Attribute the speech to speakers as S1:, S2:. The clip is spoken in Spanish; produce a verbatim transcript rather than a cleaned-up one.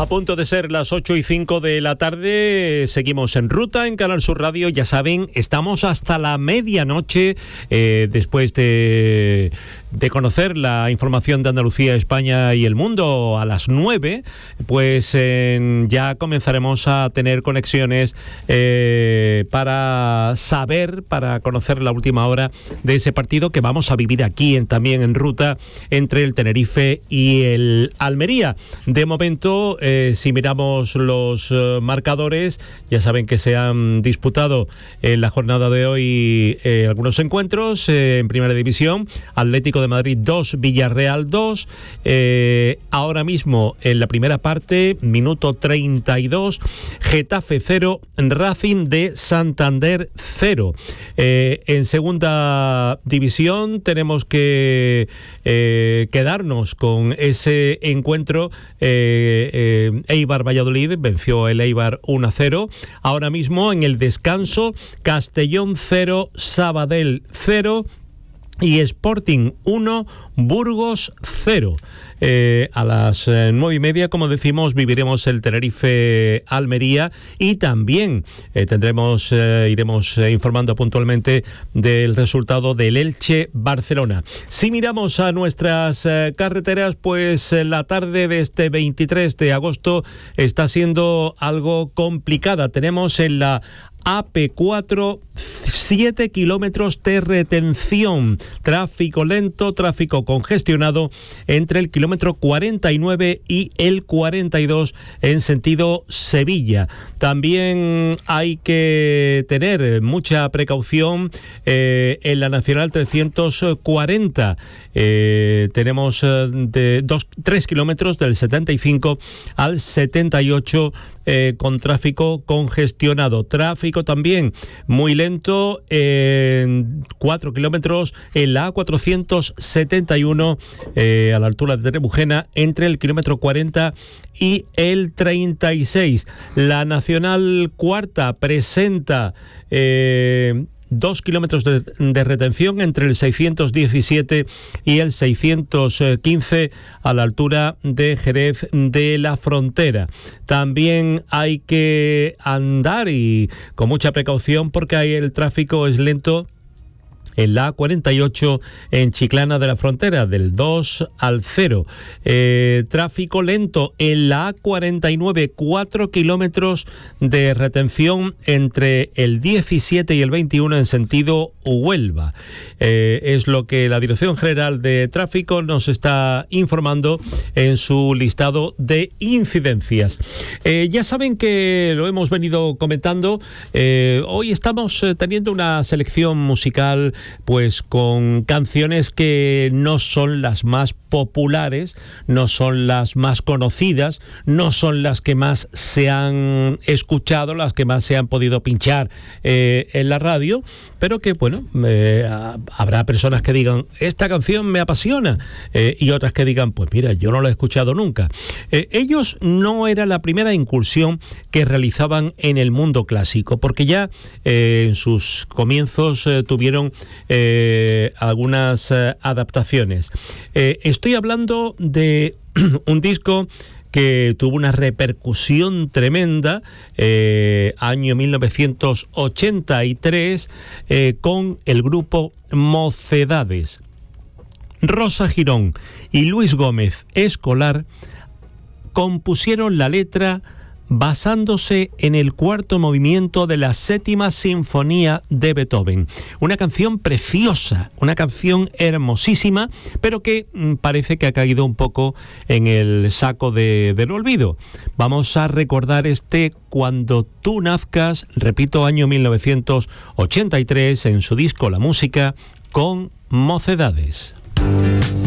S1: A punto de ser las ocho y cinco de la tarde, seguimos en ruta en Canal Sur Radio. Ya saben, estamos hasta la medianoche eh, después de, de conocer la información de Andalucía, España y el mundo a las nueve, pues eh, ya comenzaremos a tener conexiones eh, para saber, para conocer la última hora de ese partido que vamos a vivir aquí en, también en ruta entre el Tenerife y el Almería. De momento, eh, si miramos los eh, marcadores, ya saben que se han disputado en la jornada de hoy eh, algunos encuentros eh, en Primera División. Atlético de Madrid dos, Villarreal dos. Eh, ahora mismo en la primera parte, minuto treinta y dos, Getafe cero, Racing de Santander cero. Eh, en Segunda División tenemos que eh, quedarnos con ese encuentro. eh, eh, Eibar Valladolid venció el Eibar uno a cero. Ahora mismo en el descanso, Castellón cero, Sabadell cero y Sporting uno, Burgos cero. Eh, a las eh, nueve y media, como decimos, viviremos el Tenerife Almería y también eh, tendremos, eh, iremos eh, informando puntualmente del resultado del Elche Barcelona. Si miramos a nuestras eh, carreteras, pues eh, la tarde de este veintitrés de agosto está siendo algo complicada. Tenemos en la A P cuatro siete kilómetros de retención, tráfico lento, tráfico congestionado entre el kilómetro cuarenta y nueve y el cuarenta y dos en sentido Sevilla. También hay que tener mucha precaución eh, en la Nacional trescientos cuarenta. Eh, tenemos eh, de dos, tres kilómetros del setenta y cinco al setenta y ocho eh, con tráfico congestionado. Tráfico también muy lento en cuatro kilómetros en la A cuatrocientos setenta y uno eh, a la altura de Trebujena entre el kilómetro cuarenta y el treinta y seis. La Nacional Cuarta presenta eh, dos kilómetros de, de retención entre el seiscientos diecisiete y el seiscientos quince a la altura de Jerez de la Frontera. También hay que andar y con mucha precaución porque ahí el tráfico es lento en la A cuarenta y ocho en Chiclana de la Frontera, del dos al cero. Eh, tráfico lento en la A cuarenta y nueve, cuatro kilómetros de retención entre el diecisiete y el veintiuno en sentido Huelva. Eh, es lo que la Dirección General de Tráfico nos está informando en su listado de incidencias. Eh, ya saben que lo hemos venido comentando. Eh, hoy estamos eh, teniendo una selección musical pues con canciones que no son las más populares, no son las más conocidas, no son las que más se han escuchado, las que más se han podido pinchar eh, en la radio, pero que bueno, eh, habrá personas que digan, esta canción me apasiona, eh, y otras que digan, pues mira, yo no la he escuchado nunca. Eh, ellos no era la primera incursión que realizaban en el mundo clásico, porque ya eh, en sus comienzos eh, tuvieron Eh, algunas eh, adaptaciones. Eh, estoy hablando de un disco que tuvo una repercusión tremenda, eh, año mil novecientos ochenta y tres, eh, con el grupo Mocedades. Rosa Girón y Luis Gómez Escolar compusieron la letra basándose en el cuarto movimiento de la séptima sinfonía de Beethoven. Una canción preciosa, una canción hermosísima, pero que mm, parece que ha caído un poco en el saco de, del olvido. Vamos a recordar este Cuando tú nazcas, repito, año mil novecientos ochenta y tres, en su disco La Música, con Mocedades.